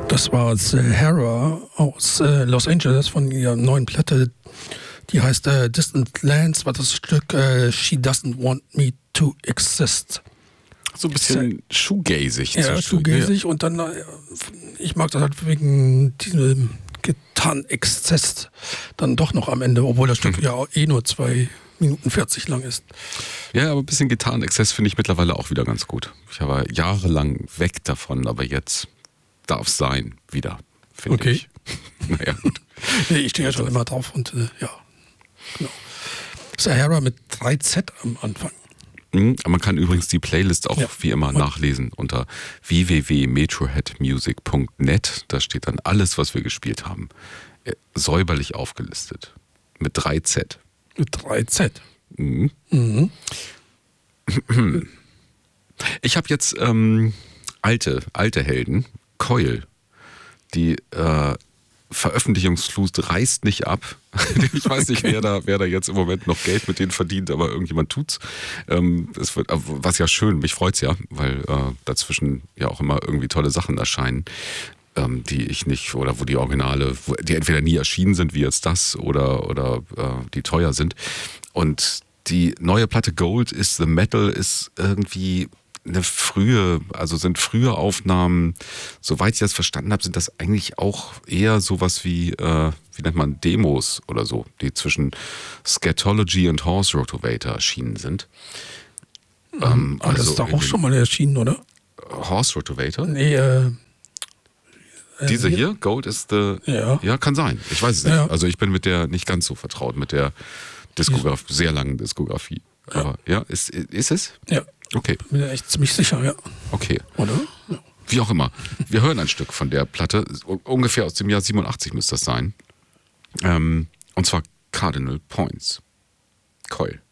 Das war Sahara aus Los Angeles von ihrer neuen Platte. Die heißt Distant Lands, war das Stück She Doesn't Want Me to Exist. So ein bisschen shoegazig. Ja, shoegazig und dann, ich mag das halt wegen diesem Gitarrenexzess dann doch noch am Ende, obwohl das Stück ja nur 2 Minuten 40 lang ist. Ja, aber ein bisschen Gitarrenexzess finde ich mittlerweile auch wieder ganz gut. Ich war jahrelang weg davon, aber jetzt darf es sein, wieder, finde ich. Naja, gut. Nee, ich stehe ja schon immer drauf und ja, genau. Sahara mit 3Z am Anfang. Man kann übrigens die Playlist auch wie immer nachlesen unter www.metroheadmusic.net. Da steht dann alles, was wir gespielt haben, säuberlich aufgelistet. Mit 3Z. Mit 3Z. Mhm. Ich habe jetzt alte Helden, Coil, die Veröffentlichungsflut reißt nicht ab. Ich weiß nicht, wer da jetzt im Moment noch Geld mit denen verdient, aber irgendjemand tut's. Was ja schön, mich freut's ja, weil dazwischen ja auch immer irgendwie tolle Sachen erscheinen, die ich nicht, oder wo die Originale, die entweder nie erschienen sind, wie jetzt das, oder die teuer sind. Und die neue Platte Gold is the Metal ist irgendwie sind frühe Aufnahmen, soweit ich das verstanden habe, sind das eigentlich auch eher sowas wie nennt man, Demos oder so, die zwischen Scatology und Horse Rotovator erschienen sind. Aber das ist doch auch schon mal erschienen, oder? Horse Rotovator? Nee, diese hier, Gold is the... Ja, kann sein. Ich weiß es nicht. Ja. Also ich bin mit der nicht ganz so vertraut, mit der sehr langen Diskografie. Aber ja, ist es? Ja. Okay. Bin mir echt ziemlich sicher, ja. Okay. Oder? Ja. Wie auch immer. Wir hören ein Stück von der Platte, ungefähr aus dem Jahr 87 müsste das sein. Und zwar Cardinal Points. Coil.